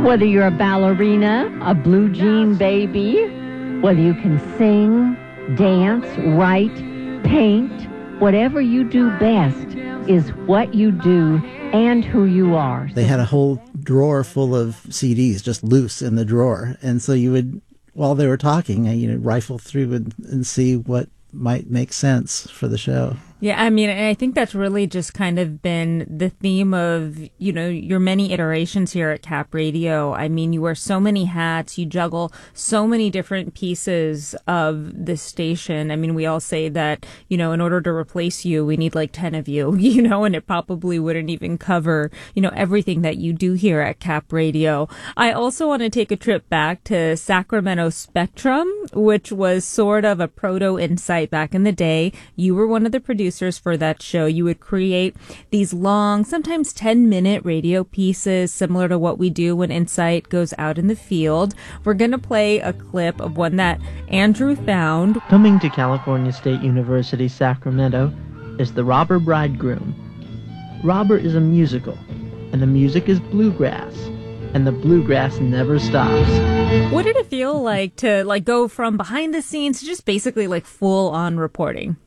Whether you're a ballerina, a blue jean baby, whether you can sing, dance, write, paint, whatever you do best is what you do and who you are. They had a whole drawer full of CDs just loose in the drawer. And so you would, while they were talking, rifle through and see what might make sense for the show. Yeah, I mean, I think that's really just kind of been the theme of, your many iterations here at Cap Radio. I mean, you wear so many hats, you juggle so many different pieces of the station. I mean, we all say that, in order to replace you, we need like 10 of you, and it probably wouldn't even cover, everything that you do here at Cap Radio. I also want to take a trip back to Sacramento Spectrum, which was sort of a proto-Insight back in the day. You were one of the producers for that show. You would create these long, sometimes 10-minute radio pieces similar to what we do when Insight goes out in the field. We're going to play a clip of one that Andrew found. Coming to California State University, Sacramento is The Robber Bridegroom. Robber is a musical, and the music is bluegrass, and the bluegrass never stops. What did it feel like to go from behind the scenes to just basically full on reporting?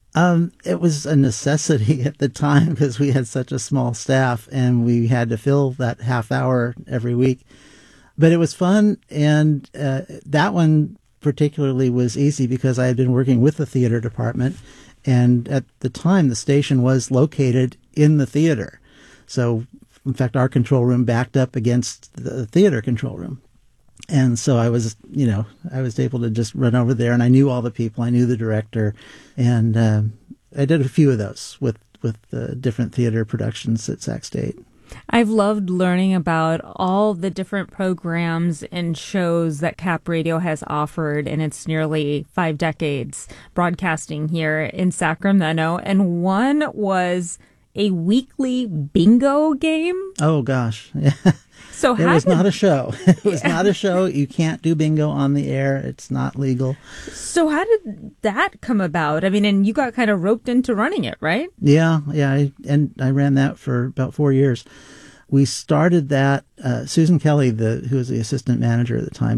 It was a necessity at the time because we had such a small staff and we had to fill that half hour every week. But it was fun, and that one particularly was easy because I had been working with the theater department, and at the time the station was located in the theater. So, in fact, our control room backed up against the theater control room. And so I was able to just run over there, and I knew all the people. I knew the director, and I did a few of those with different theater productions at Sac State. I've loved learning about all the different programs and shows that Cap Radio has offered in its nearly 5 decades broadcasting here in Sacramento. And one was a weekly bingo game. Oh, gosh. Yeah. So it was not a show. It was not a show. You can't do bingo on the air. It's not legal. So how did that come about? I mean, and you got kind of roped into running it, right? Yeah. I ran that for about 4 years. We started that. Susan Kelly, who was the assistant manager at the time,